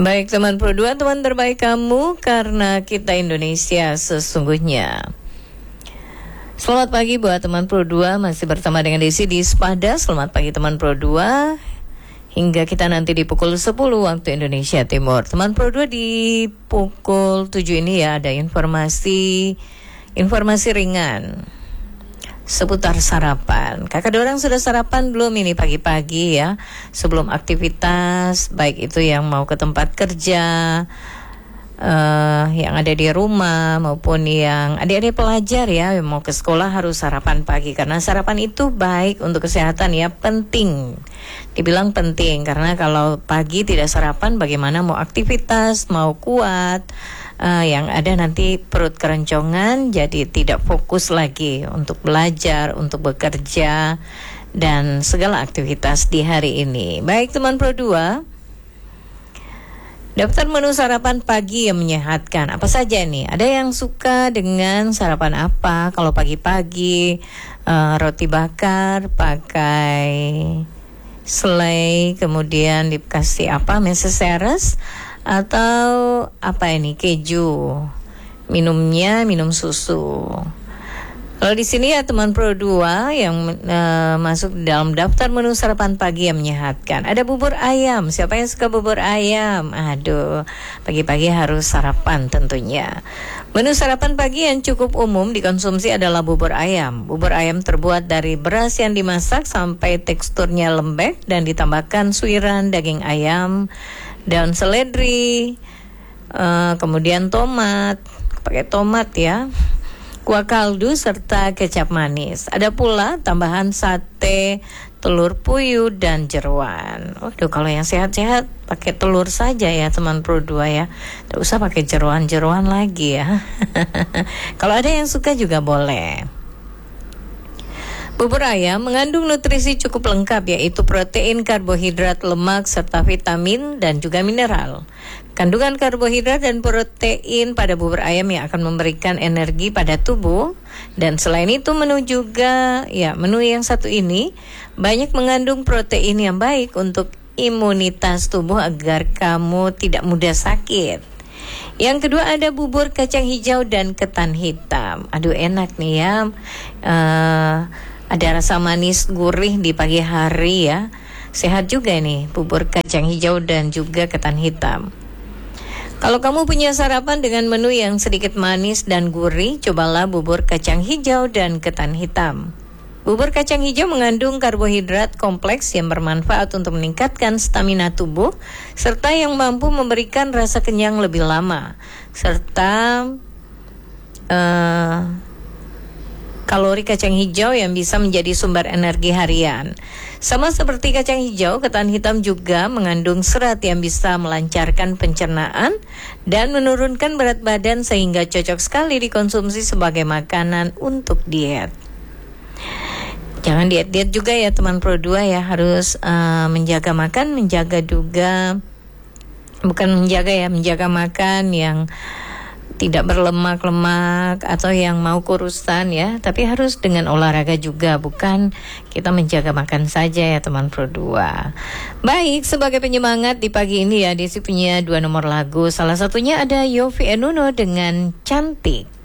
Baik teman Pro 2, teman terbaik kamu karena kita Indonesia sesungguhnya. Selamat pagi buat teman Pro 2, masih bersama dengan Desi di Sepada. Selamat pagi teman Pro 2, hingga kita nanti di pukul 10 waktu Indonesia Timur. Teman Pro 2, di pukul 7 ini ya ada informasi ringan seputar sarapan. Kakak dorang sudah sarapan belum ini pagi-pagi ya, sebelum aktivitas, baik itu yang mau ke tempat kerja, yang ada di rumah, maupun yang adik-adik pelajar ya, yang mau ke sekolah harus sarapan pagi. Karena sarapan itu baik untuk kesehatan ya, penting. Dibilang penting, karena kalau pagi tidak sarapan bagaimana mau aktivitas, mau kuat, yang ada nanti perut keroncongan, jadi tidak fokus lagi untuk belajar, untuk bekerja, dan segala aktivitas di hari ini. Baik teman Pro 2, daftar menu sarapan pagi yang menyehatkan apa saja nih? Ada yang suka dengan sarapan apa? Kalau pagi-pagi roti bakar pakai selai, kemudian dikasih apa? Meseseres, atau apa ini, keju. Minumnya minum susu. Kalau di sini ya teman Pro 2 yang masuk dalam daftar menu sarapan pagi yang menyehatkan, ada bubur ayam. Siapa yang suka bubur ayam? Aduh, pagi-pagi harus sarapan tentunya. Menu sarapan pagi yang cukup umum dikonsumsi adalah bubur ayam. Bubur ayam terbuat dari beras yang dimasak sampai teksturnya lembek dan ditambahkan suiran daging ayam, daun seledri, kemudian tomat, pakai tomat ya, kuah kaldu serta kecap manis. Ada pula tambahan sate, telur puyuh dan jeroan. Waduh, kalau yang sehat-sehat pakai telur saja ya teman Pro 2 ya. Tidak usah pakai jeroan-jeroan lagi ya. Kalau ada yang suka juga boleh. Bubur ayam mengandung nutrisi cukup lengkap, yaitu protein, karbohidrat, lemak, serta vitamin dan juga mineral. Kandungan karbohidrat dan protein pada bubur ayam yang akan memberikan energi pada tubuh. Dan selain itu menu yang satu ini banyak mengandung protein yang baik untuk imunitas tubuh agar kamu tidak mudah sakit. Yang kedua ada bubur kacang hijau dan ketan hitam. Aduh, enak nih ya. Ada rasa manis gurih di pagi hari ya. Sehat juga nih bubur kacang hijau dan juga ketan hitam. Kalau kamu punya sarapan dengan menu yang sedikit manis dan gurih, cobalah bubur kacang hijau dan ketan hitam. Bubur kacang hijau mengandung karbohidrat kompleks yang bermanfaat untuk meningkatkan stamina tubuh, serta yang mampu memberikan rasa kenyang lebih lama, serta kalori kacang hijau yang bisa menjadi sumber energi harian. Sama seperti kacang hijau, ketan hitam juga mengandung serat yang bisa melancarkan pencernaan dan menurunkan berat badan, sehingga cocok sekali dikonsumsi sebagai makanan untuk diet. Jangan diet-diet juga ya teman Pro 2 ya, harus menjaga makan, menjaga makan yang tidak berlemak-lemak atau yang mau kurusan ya, tapi harus dengan olahraga juga, bukan kita menjaga makan saja ya teman Pro 2. Baik, sebagai penyemangat di pagi ini ya, Desi punya 2 nomor lagu. Salah satunya ada Yovie and Nuno dengan Cantik.